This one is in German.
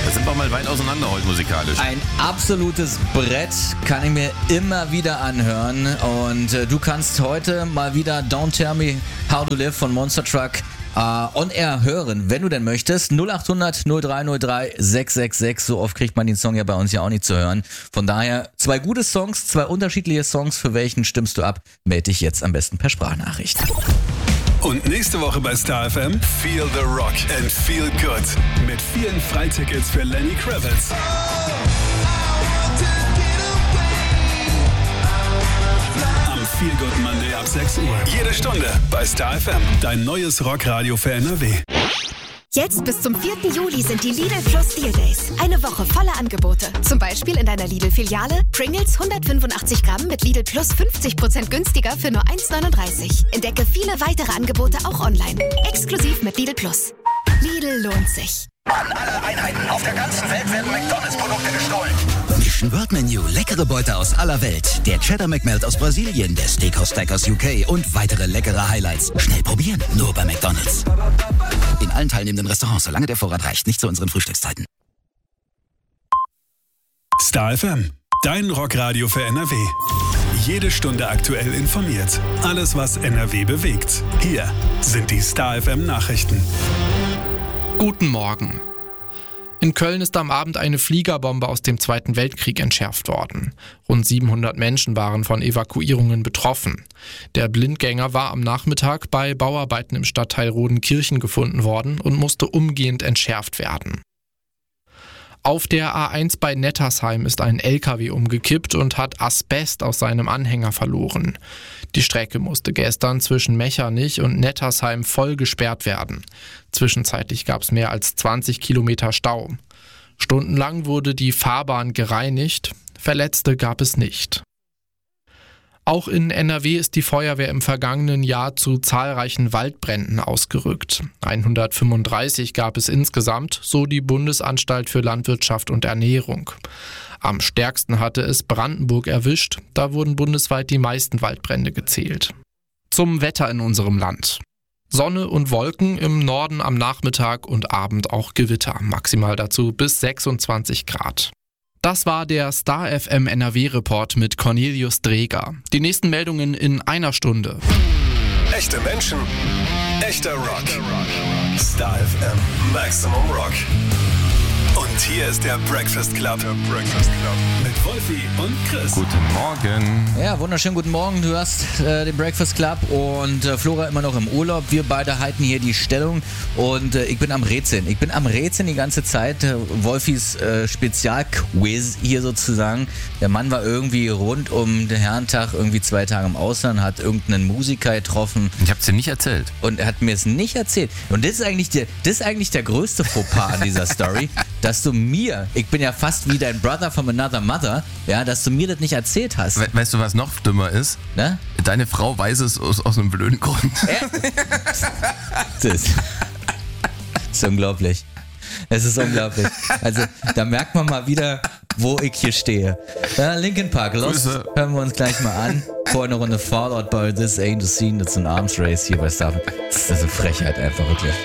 Da sind wir mal weit auseinander heute musikalisch. Ein absolutes Brett, kann ich mir immer wieder anhören. Und du kannst heute mal wieder Don't Tell Me How to Live von Monster Truck on air hören, wenn du denn möchtest. 0800 0303 666. So oft kriegt man den Song ja bei uns ja auch nicht zu hören. Von daher 2 gute Songs, 2 unterschiedliche Songs. Für welchen stimmst du ab? Melde dich jetzt am besten per Sprachnachricht. Und nächste Woche bei Star FM Feel the Rock and Feel Good. Mit vielen Freitickets für Lenny Kravitz. Am Feel Good Monday ab 6 Uhr. Jede Stunde bei Star FM. Dein neues Rockradio für NRW. Jetzt bis zum 4. Juli sind die Lidl Plus Deal Days. Eine Woche voller Angebote. Zum Beispiel in deiner Lidl-Filiale Pringles 185 Gramm mit Lidl Plus 50% günstiger für nur 1,39. Entdecke viele weitere Angebote auch online. Exklusiv mit Lidl Plus. Lidl lohnt sich. An alle Einheiten auf der ganzen Welt werden McDonalds-Produkte gestohlen. Mission World Menu, leckere Beute aus aller Welt. Der Cheddar McMelt aus Brasilien, der Steakhouse Stack aus UK und weitere leckere Highlights. Schnell probieren, nur bei McDonalds. In allen teilnehmenden Restaurants, solange der Vorrat reicht, nicht zu unseren Frühstückszeiten. Star FM, dein Rockradio für NRW. Jede Stunde aktuell informiert. Alles, was NRW bewegt. Hier sind die Star FM Nachrichten. Guten Morgen. In Köln ist am Abend eine Fliegerbombe aus dem Zweiten Weltkrieg entschärft worden. Rund 700 Menschen waren von Evakuierungen betroffen. Der Blindgänger war am Nachmittag bei Bauarbeiten im Stadtteil Rodenkirchen gefunden worden und musste umgehend entschärft werden. Auf der A1 bei Nettersheim ist ein LKW umgekippt und hat Asbest aus seinem Anhänger verloren. Die Strecke musste gestern zwischen Mechernich und Nettersheim voll gesperrt werden. Zwischenzeitlich gab es mehr als 20 Kilometer Stau. Stundenlang wurde die Fahrbahn gereinigt, Verletzte gab es nicht. Auch in NRW ist die Feuerwehr im vergangenen Jahr zu zahlreichen Waldbränden ausgerückt. 135 gab es insgesamt, so die Bundesanstalt für Landwirtschaft und Ernährung. Am stärksten hatte es Brandenburg erwischt, da wurden bundesweit die meisten Waldbrände gezählt. Zum Wetter in unserem Land. Sonne und Wolken, im Norden am Nachmittag und Abend auch Gewitter, maximal dazu bis 26 Grad. Das war der Star FM NRW-Report mit Cornelius Dreger. Die nächsten Meldungen in einer Stunde. Echte Menschen, echter Rock. Star FM, Maximum Rock. Und hier ist der Breakfast Club. Mit Wolfi und Chris. Guten Morgen. Ja, wunderschönen guten Morgen. Du hast den Breakfast Club und Flora immer noch im Urlaub. Wir beide halten hier die Stellung und ich bin am Rätseln. Ich bin am Rätseln die ganze Zeit. Wolfis Spezialquiz hier sozusagen. Der Mann war irgendwie rund um den Herrentag irgendwie 2 Tage im Ausland, hat irgendeinen Musiker getroffen. Ich hab's dir nicht erzählt. Und er hat mir es nicht erzählt. Und das ist eigentlich der größte Fauxpas an dieser Story, dass du mir, ich bin ja fast wie dein Brother from another mother, ja, dass du mir das nicht erzählt hast. Weißt du, was noch dümmer ist? Ne? Deine Frau weiß es aus einem blöden Grund. Das ist unglaublich. Es ist unglaublich. Also, da merkt man mal wieder, wo ich hier stehe. Ja, Linkin Park, Lost, hören wir uns gleich mal an. Vorher eine Runde Fallout Boy, This Ain't a Scene, that's an Arms Race hier bei Star. Das ist eine Frechheit einfach, wirklich.